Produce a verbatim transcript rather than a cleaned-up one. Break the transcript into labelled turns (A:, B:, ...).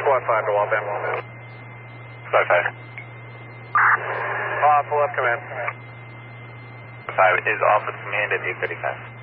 A: Squad five to Waltham.
B: Squad five.
A: Uh, full up command.
B: five is off with command at eight thirty-five.